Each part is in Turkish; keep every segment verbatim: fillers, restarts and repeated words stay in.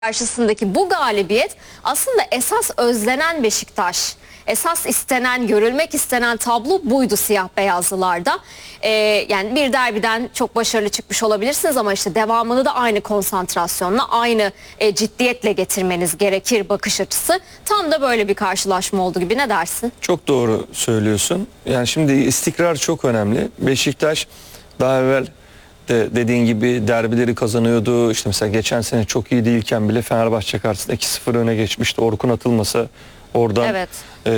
karşısındaki bu galibiyet aslında esas özlenen Beşiktaş. Esas istenen, görülmek istenen tablo buydu siyah beyazlılarda. Ee, yani bir derbiden çok başarılı çıkmış olabilirsiniz ama işte devamını da aynı konsantrasyonla, aynı e, ciddiyetle getirmeniz gerekir bakış açısı. Tam da böyle bir karşılaşma oldu gibi, ne dersin? Çok doğru söylüyorsun. Yani şimdi istikrar çok önemli. Beşiktaş daha evvel de dediğin gibi derbileri kazanıyordu. İşte mesela geçen sene çok iyi değilken bile Fenerbahçe karşısında iki sıfır öne geçmişti. Orkun atılmasa oradan Evet. e,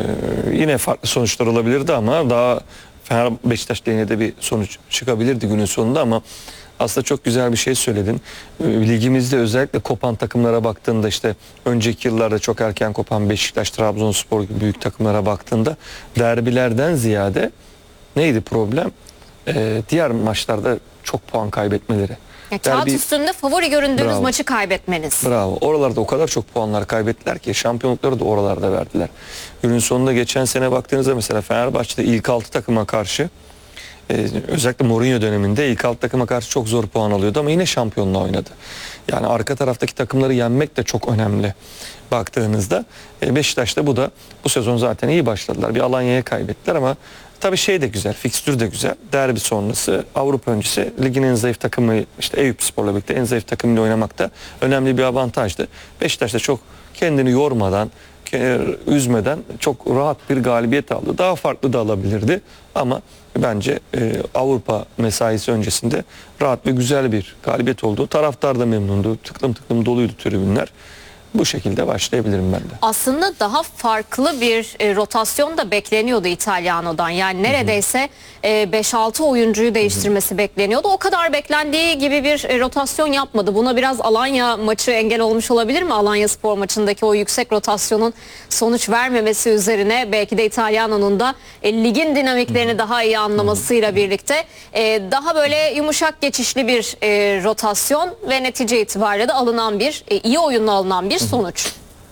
yine farklı sonuçlar olabilirdi ama daha Fener Beşiktaş'ta yine de bir sonuç çıkabilirdi günün sonunda ama aslında çok güzel bir şey söyledin. Ligimizde özellikle kopan takımlara baktığında, işte önceki yıllarda çok erken kopan Beşiktaş, Trabzonspor gibi büyük takımlara baktığında derbilerden ziyade neydi problem? Ee, diğer maçlarda çok puan kaybetmeleri. Ya, kağıt Derbi... üstünde favori göründüğünüz Bravo. maçı kaybetmeniz. Bravo. Oralarda o kadar çok puanlar kaybettiler ki şampiyonlukları da oralarda verdiler. Günün sonunda geçen sene baktığınızda mesela Fenerbahçe'de ilk altı takıma karşı Ee, özellikle Mourinho döneminde ilk alt takıma karşı çok zor puan alıyordu ama yine şampiyonluğa oynadı. Yani arka taraftaki takımları yenmek de çok önemli baktığınızda. E, Beşiktaş'ta bu da bu sezon zaten iyi başladılar. Bir Alanya'ya kaybettiler ama tabii şey de güzel, fikstür de güzel. Derbi sonrası, Avrupa öncesi ligin en zayıf takımı, işte Eyüpspor'la birlikte en zayıf takımıyla oynamak da önemli bir avantajdı. Beşiktaş'ta çok kendini yormadan, üzmeden çok rahat bir galibiyet aldı. Daha farklı da alabilirdi ama bence e, Avrupa mesaisi öncesinde rahat ve güzel bir galibiyet oldu. Taraftar da memnundu. Tıklım tıklım doluydu tribünler. Bu şekilde başlayabilirim ben de. Aslında daha farklı bir e, rotasyon da bekleniyordu İtalyano'dan. Yani neredeyse e, beş altı oyuncuyu değiştirmesi Hı-hı. bekleniyordu. O kadar beklendiği gibi bir e, rotasyon yapmadı. Buna biraz Alanya maçı engel olmuş olabilir mi? Alanya Spor maçındaki o yüksek rotasyonun sonuç vermemesi üzerine belki de İtalyano'nun da e, ligin dinamiklerini Hı-hı. daha iyi anlamasıyla Hı-hı. birlikte e, daha böyle yumuşak geçişli bir e, rotasyon ve netice itibariyle de alınan bir e, iyi oyunla alınan bir sonuç.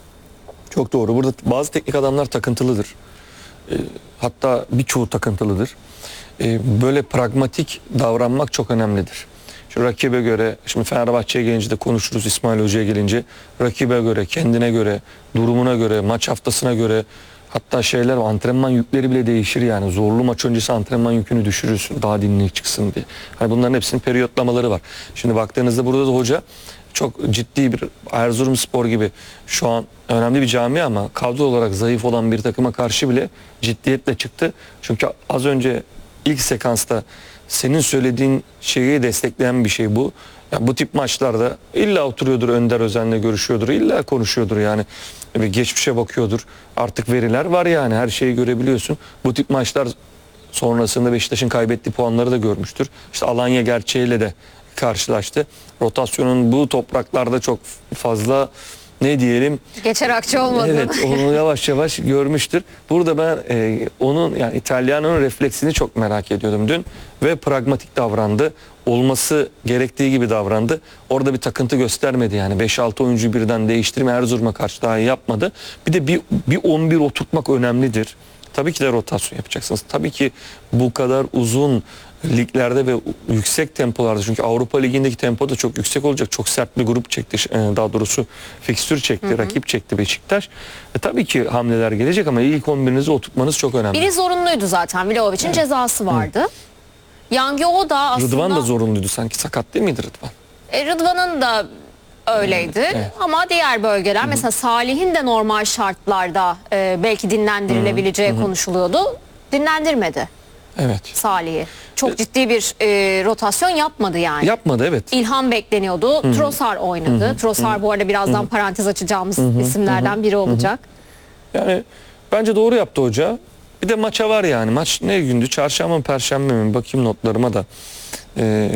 Çok doğru. Burada bazı teknik adamlar takıntılıdır. E, hatta birçoğu takıntılıdır. E, böyle pragmatik davranmak çok önemlidir. Şu rakibe göre, şimdi Fenerbahçe'ye gelince de konuşuruz, İsmail Hoca'ya gelince rakibe göre, kendine göre, durumuna göre, maç haftasına göre, hatta şeyler, antrenman yükleri bile değişir yani. Zorlu maç öncesi antrenman yükünü düşürürsün daha dinlik çıksın diye. Hani bunların hepsinin periyotlamaları var. Şimdi baktığınızda burada da hoca çok ciddi bir Erzurumspor gibi şu an önemli bir cami ama kadro olarak zayıf olan bir takıma karşı bile ciddiyetle çıktı. Çünkü az önce ilk sekansta senin söylediğin şeyi destekleyen bir şey bu. Yani bu tip maçlarda illa oturuyordur Önder Özen'le görüşüyordur, illa konuşuyordur yani. Bir geçmişe bakıyordur. Artık veriler var yani, her şeyi görebiliyorsun. Bu tip maçlar sonrasında Beşiktaş'ın kaybettiği puanları da görmüştür. İşte Alanya gerçeğiyle de karşılaştı. Rotasyonun bu topraklarda çok fazla ne diyelim geçer akçe olmadı. Evet, onu yavaş yavaş görmüştür. Burada ben e, onun yani İtalyano'nun refleksini çok merak ediyordum dün ve pragmatik davrandı. Olması gerektiği gibi davrandı. Orada bir takıntı göstermedi yani. beş altı oyuncu birden değiştirme, Erzurum'a karşı daha iyi yapmadı. Bir de bir, bir on bir oturtmak önemlidir. Tabii ki de rotasyon yapacaksınız. Tabii ki bu kadar uzun liglerde ve yüksek tempolarda, çünkü Avrupa Ligi'ndeki tempo da çok yüksek olacak. Çok sert bir grup çekti. Daha doğrusu fikstür çekti, hı hı. rakip çekti Beşiktaş. E, tabii ki hamleler gelecek ama ilk on birinizi oturtmanız çok önemli. Biri zorunluydu zaten. Vlahovic'in evet. cezası vardı. Hı. Yangi o da aslında... Rıdvan da zorunluydu sanki. Sakat değil miydi Rıdvan? E, Rıdvan'ın da öyleydi. Evet. Ama diğer bölgeler, Hı-hı. mesela Salih'in de normal şartlarda e, belki dinlendirilebileceği Hı-hı. konuşuluyordu. Dinlendirmedi. Evet. Salih'i. Çok e, ciddi bir e, rotasyon yapmadı yani. Yapmadı, evet. İlhan bekleniyordu. Hı-hı. Trossard oynadı. Hı-hı. Trossard bu arada birazdan Hı-hı. parantez açacağımız Hı-hı. isimlerden biri olacak. Hı-hı. Yani bence doğru yaptı hoca. Bir de maça var yani. Maç ne gündü? Çarşamba mı, perşembe mi? Bakayım notlarıma da. Ee,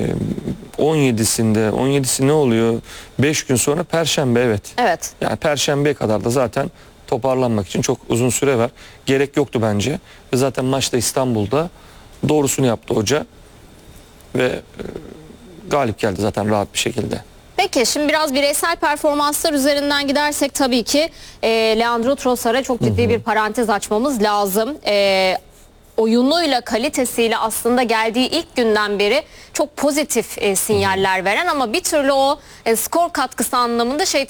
on yedisinde, on yedisi ne oluyor? beş gün sonra perşembe, evet. Evet. Yani perşembeye kadar da zaten toparlanmak için çok uzun süre var. Gerek yoktu bence. Ve zaten maçta İstanbul'da doğrusunu yaptı hoca. Ve e, galip geldi zaten rahat bir şekilde. Peki şimdi biraz bireysel performanslar üzerinden gidersek tabii ki e, Leandro Trossard'a çok ciddi Hı-hı. bir parantez açmamız lazım. E, oyunuyla, kalitesiyle aslında geldiği ilk günden beri çok pozitif e, sinyaller veren ama bir türlü o e, skor katkısı anlamında şey